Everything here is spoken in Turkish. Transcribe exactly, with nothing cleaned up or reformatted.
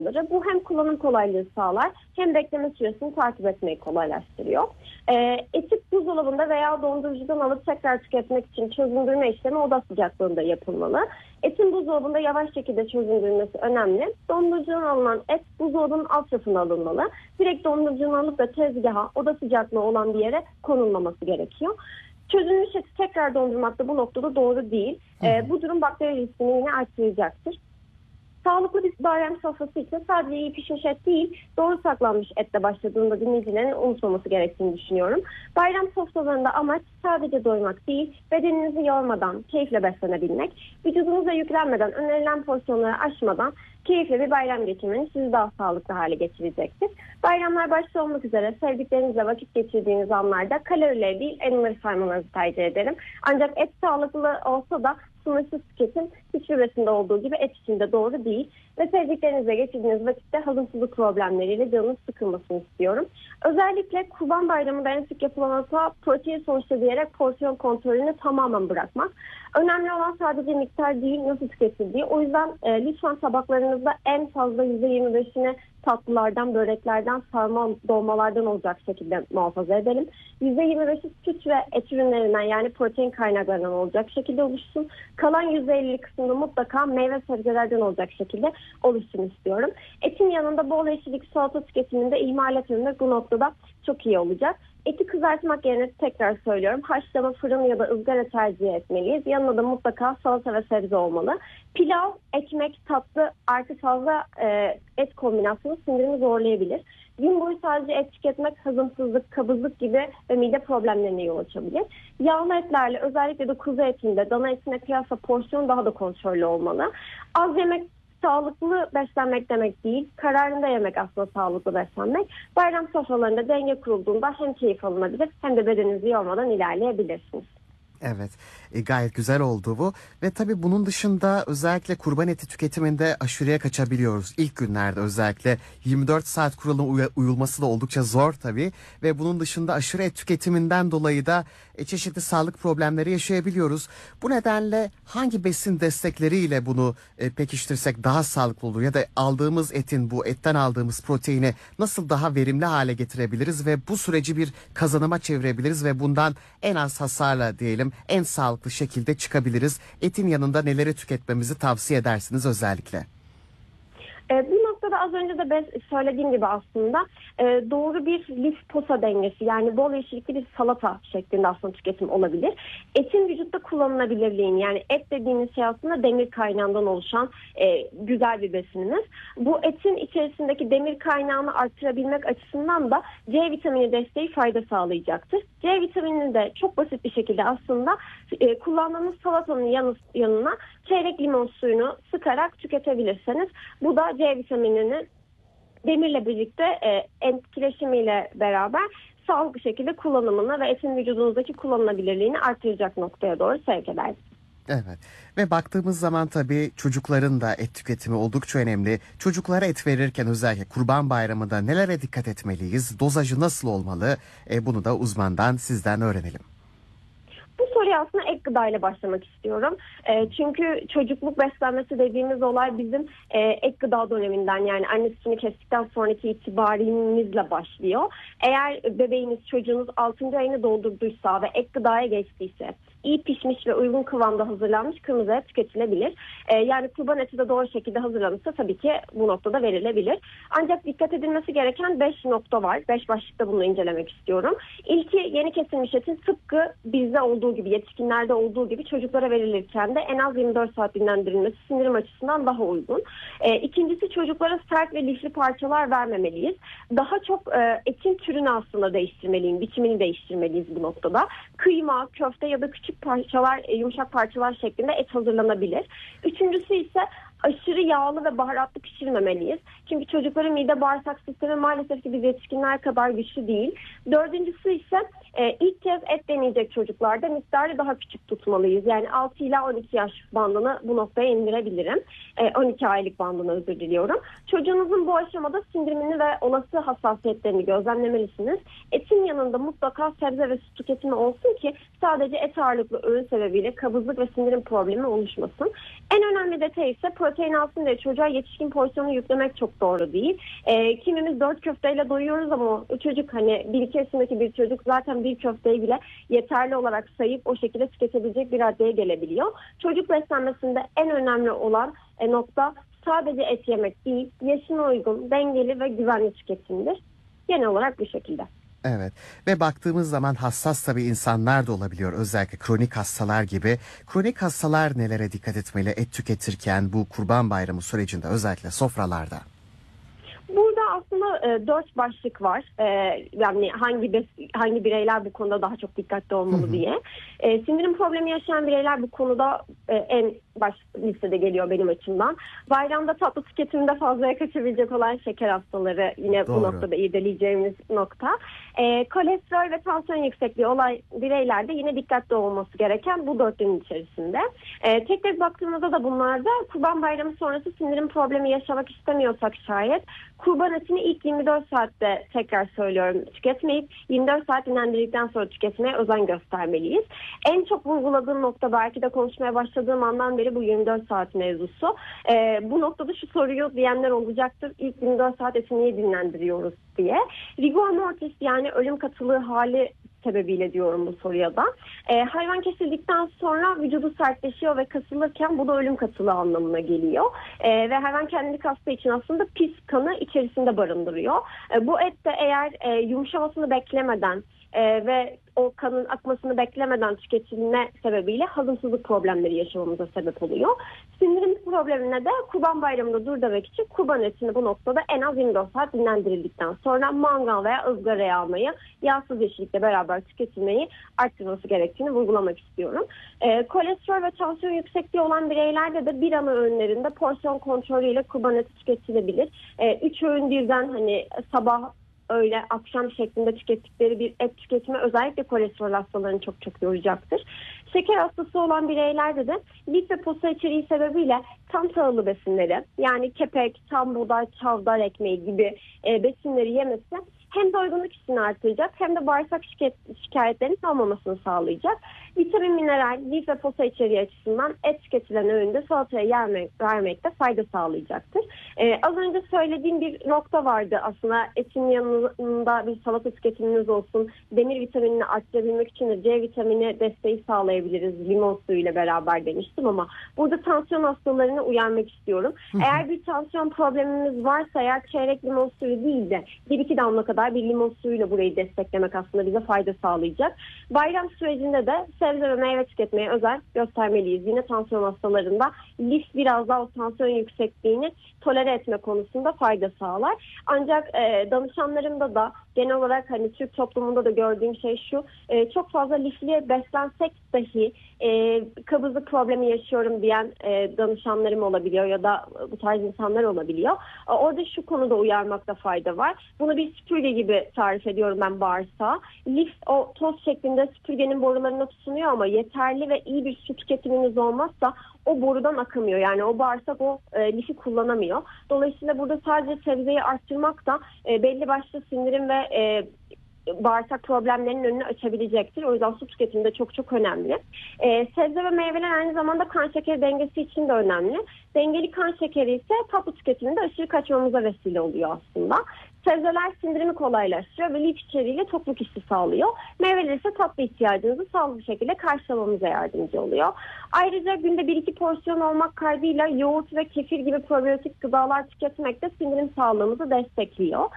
Bu hem kullanım kolaylığı sağlar hem bekleme süresini takip etmeyi kolaylaştırıyor. Ee, eti buzdolabında veya dondurucudan alıp tekrar tüketmek için çözündürme işlemi oda sıcaklığında yapılmalı. Etin buzdolabında yavaş şekilde çözündürülmesi önemli. Dondurucudan alınan et buzdolabının alt rafına alınmalı. Direkt dondurucudan alıp da tezgaha oda sıcaklığı olan bir yere konulmaması gerekiyor. Çözülmüş eti tekrar dondurmak da bu noktada doğru değil. Ee, bu durum bakteri riskini yine artıracaktır. Sağlıklı bir bayram sofrası için sadece iyi pişmiş et değil, doğru saklanmış etle başladığında dinleyicilerin unutmaması gerektiğini düşünüyorum. Bayram sofralarında amaç sadece doymak değil, bedeninizi yormadan, keyifle beslenebilmek, vücudunuza yüklenmeden, önerilen porsiyonları aşmadan keyifli bir bayram geçirmeniz sizi daha sağlıklı hale getirecektir. Bayramlar başta olmak üzere sevdiklerinizle vakit geçirdiğiniz anlarda kalorileri değil, enleri saymanızı tercih ederim. Ancak et sağlıklı olsa da sınırsız tüketim hiçbir besinde olduğu gibi et için de doğru değil. Ve sevdiklerinizle geçirdiğiniz vakitte hazımsızlık problemleriyle canınız sıkılmasını istiyorum. Özellikle Kurban Bayramı'nda en sık yapılan hata protein sonuçta diyerek porsiyon kontrolünü tamamen bırakmak. Önemli olan sadece miktar değil, nasıl tüketildiği. O yüzden e, lütfen tabaklarınızda en fazla yüzde yirmi beşini tatlılardan, böreklerden, sarma dolmalardan olacak şekilde muhafaza edelim. yüzde yirmi beşi süt ve et ürünlerinden yani protein kaynaklarından olacak şekilde oluşsun. Kalan yüzde elli kısmında mutlaka meyve sebzelerden olacak şekilde oluşsun istiyorum. Etin yanında bol yeşillik salata tüketiminde ihmal etmemek bu noktada çok iyi olacak. Eti kızartmak yerine tekrar söylüyorum haşlama, fırın ya da ızgara tercih etmeliyiz. Yanında da mutlaka salata ve sebze olmalı. Pilav, ekmek, tatlı artı fazla e, et kombinasyonu sindirimi zorlayabilir. Gün boyu sadece et tüketmek hazımsızlık, kabızlık gibi ve mide problemlerine yol açabilir. Yağlı etlerle özellikle de kuzu etinde, dana etine kıyasla porsiyon daha da kontrollü olmalı. Az yemek sağlıklı beslenmek demek değil, kararında yemek aslında sağlıklı beslenmek. Bayram sofralarında denge kurulduğunda hem keyif alınabilir hem de bedeninizi yormadan ilerleyebilirsiniz. Evet, e, gayet güzel oldu bu ve tabii bunun dışında özellikle kurban eti tüketiminde aşırıya kaçabiliyoruz. İlk günlerde özellikle yirmi dört saat kuralına uy- uyulması da oldukça zor tabii ve bunun dışında aşırı et tüketiminden dolayı da e, çeşitli sağlık problemleri yaşayabiliyoruz. Bu nedenle hangi besin destekleriyle bunu e, pekiştirsek daha sağlıklı olur ya da aldığımız etin bu etten aldığımız proteini nasıl daha verimli hale getirebiliriz ve bu süreci bir kazanıma çevirebiliriz ve bundan en az hasarla diyelim en sağlıklı şekilde çıkabiliriz. Etin yanında neleri tüketmemizi tavsiye edersiniz özellikle? E, bu noktada az önce de söylediğim gibi aslında e, doğru bir lif posa dengesi yani bol yeşillikli bir salata şeklinde aslında tüketim olabilir. Etin vücutta kullanılabilirliğini yani et dediğimiz şey aslında demir kaynağından oluşan e, güzel bir besinimiz. Bu etin içerisindeki demir kaynağını artırabilmek açısından da C vitamini desteği fayda sağlayacaktır. C vitaminini de çok basit bir şekilde aslında e, kullandığınız salatanın yanı, yanına çeyrek limon suyunu sıkarak tüketebilirseniz bu da C vitaminini demirle birlikte e, etkileşimiyle beraber sağlıklı şekilde kullanımını ve etin vücudunuzdaki kullanılabilirliğini artıracak noktaya doğru sevk eder. Evet ve baktığımız zaman tabii çocukların da et tüketimi oldukça önemli. Çocuklara et verirken özellikle Kurban Bayramı'nda nelere dikkat etmeliyiz? Dozajı nasıl olmalı? E, bunu da uzmandan sizden öğrenelim. Bu soruya aslında ek gıdayla başlamak istiyorum. E, çünkü çocukluk beslenmesi dediğimiz olay bizim e, ek gıda döneminden yani anne sütünü kestikten sonraki itibarimizle başlıyor. Eğer bebeğiniz, çocuğunuz altıncı ayını doldurduysa ve ek gıdaya geçtiyse iyi pişmiş ve uygun kıvamda hazırlanmış kırmızı et tüketilebilir. Ee, yani kurban eti de doğru şekilde hazırlanırsa tabii ki bu noktada verilebilir. Ancak dikkat edilmesi gereken beş nokta var. beş başlıkta bunu incelemek istiyorum. İlki yeni kesilmiş etin tıpkı bizde olduğu gibi, yetişkinlerde olduğu gibi çocuklara verilirken de en az yirmi dört saat dinlendirilmesi sindirim açısından daha uygun. Ee, ikincisi çocuklara sert ve lifli parçalar vermemeliyiz. Daha çok e, etin türünü aslında değiştirmeliyiz, biçimini değiştirmeliyiz bu noktada. Kıyma, köfte ya da küçük parçalar, yumuşak parçalar şeklinde et hazırlanabilir. Üçüncüsü ise aşırı yağlı ve baharatlı pişirmemeliyiz. Çünkü çocukların mide bağırsak sistemi maalesef ki biz yetişkinler kadar güçlü değil. Dördüncüsü ise e, ilk kez et deneyecek çocuklarda miktarı daha küçük tutmalıyız. Yani altı ila on iki yaş bandını bu noktaya indirebilirim. E, on iki aylık bandını özür diliyorum. Çocuğunuzun bu aşamada sindirimini ve olası hassasiyetlerini gözlemlemelisiniz. Etin yanında mutlaka sebze ve süt tüketimi olsun ki sadece et ağırlıklı öğün sebebiyle kabızlık ve sindirim problemi oluşmasın. En önemli detay ise protein protein alsın diye çocuğa yetişkin porsiyonu yüklemek çok doğru değil. E, kimimiz dört köfteyle doyuyoruz ama o çocuk hani bir iki yaşındaki bir çocuk zaten bir köfteyi bile yeterli olarak sayıp o şekilde tüketebilecek bir raddeye gelebiliyor. Çocuk beslenmesinde en önemli olan e, nokta sadece et yemek değil, yaşına uygun, dengeli ve güvenli tüketimdir. Genel olarak bu şekilde. Evet ve baktığımız zaman hassas tabii insanlar da olabiliyor, özellikle kronik hastalar gibi. Kronik hastalar nelere dikkat etmeli et tüketirken bu Kurban Bayramı sürecinde, özellikle sofralarda? Burada aslında e, dört başlık var. E, yani hangi bes, hangi bireyler bu konuda daha çok dikkatli olmalı hı hı. diye. E, sindirim problemi yaşayan bireyler bu konuda e, en baş listede geliyor benim açımdan. Bayramda tatlı tüketiminde fazlaya kaçabilecek olan şeker hastaları yine Doğru. bu noktada irdeleyeceğimiz nokta. E, kolesterol ve tansiyon yüksekliği olan bireylerde yine dikkatli olması gereken bu dörtlünün içerisinde. E, tek tek baktığımızda da bunlarda Kurban Bayramı sonrası sindirim problemi yaşamak istemiyorsak şayet kurban etini ilk yirmi dört saatte, tekrar söylüyorum, tüketmeyip yirmi dört saat dinlendirdikten sonra tüketmeye özen göstermeliyiz. En çok vurguladığım nokta, belki de konuşmaya başladığım andan beri, bu yirmi dört saat mevzusu. Ee, bu noktada şu soruyu diyenler olacaktır: İlk yirmi dört saat eti niye dinlendiriyoruz diye. Rigor mortis, yani ölüm katılığı hali sebebiyle diyorum bu soruya da. Ee, hayvan kesildikten sonra vücudu sertleşiyor ve kasılırken bu da ölüm katılığı anlamına geliyor. Ee, ve hayvan kendini kastığı için aslında pis kanı içerisinde barındırıyor. Ee, bu et de eğer e, yumuşamasını beklemeden e, ve o kanın akmasını beklemeden tüketilme sebebiyle hazımsızlık problemleri yaşamamıza sebep oluyor. Sindirim problemine de Kurban Bayramı'nda dur demek için kurban etini bu noktada en az yirmi dört saat dinlendirildikten sonra mangal veya ızgaraya almayı, yağsız yeşillikle beraber tüketilmeyi arttırması gerektiğini vurgulamak istiyorum. E, kolesterol ve tansiyon yüksekliği olan bireylerde de bir ana öğünlerinde porsiyon kontrolüyle kurban eti tüketilebilir. E, üç öğün birden, hani sabah, öğle, akşam şeklinde tükettikleri bir et tüketimi özellikle kolesterol hastalarını çok çok yoracaktır. Şeker hastası olan bireylerde de lif ve posa içeriği sebebiyle tam tahıllı besinleri, yani kepek, tam buğday, çavdar ekmeği gibi e, besinleri yemesi hem doygunluk hissini artıracak hem de bağırsak şikayetlerinin olmamasını sağlayacak. Vitamin, mineral, lif ve posa içeriği açısından et tüketilen öğünde salataya yer vermekte fayda sağlayacaktır. Ee, az önce söylediğim bir nokta vardı aslında: etin yanında bir salata tüketiminiz olsun. Demir vitaminini arttırabilmek için de C vitamini desteği sağlayabiliriz limon suyu ile beraber demiştim, ama burada tansiyon hastalarını uyarmak istiyorum. Hı hı. Eğer bir tansiyon problemimiz varsa, eğer çeyrek limon suyu değil de bir iki damla kadar bir limon suyuyla burayı desteklemek aslında bize fayda sağlayacak. Bayram sürecinde de sebze ve meyve tüketmeye özen göstermeliyiz. Yine tansiyon hastalarında lif biraz daha o tansiyon yüksekliğini tolere etme konusunda fayda sağlar. Ancak e, danışanlarımda da genel olarak, hani Türk toplumunda da gördüğüm şey şu: e, çok fazla lifli beslensek dahi e, kabızlık problemi yaşıyorum diyen e, danışanlarım olabiliyor ya da bu tarz insanlar olabiliyor. E, orada şu konuda uyarmakta fayda var. Bunu bir süpürge gibi tarif ediyorum ben bağırsağı. Lif o toz şeklinde süpürgenin borularına tutunuyor ama yeterli ve iyi bir su tüketiminiz olmazsa o borudan akamıyor. Yani o bağırsak o e, lifi kullanamıyor. Dolayısıyla burada sadece sebzeyi arttırmak da e, belli başlı sindirim ve e, bağırsak problemlerinin önünü açabilecektir. O yüzden su tüketimi de çok çok önemli. Ee, sebze ve meyveler aynı zamanda kan şekeri dengesi için de önemli. Dengeli kan şekeri ise tatlı tüketiminde aşırı kaçmamıza vesile oluyor aslında. Sebzeler sindirimi kolaylaştırıyor ve lif içeriğiyle tokluk hissi sağlıyor. Meyveler ise tatlı ihtiyacınızı sağlıklı bir şekilde karşılamamıza yardımcı oluyor. Ayrıca günde bir iki porsiyon olmak kaydıyla yoğurt ve kefir gibi probiyotik gıdalar tüketmek de sindirim sağlığımızı destekliyor.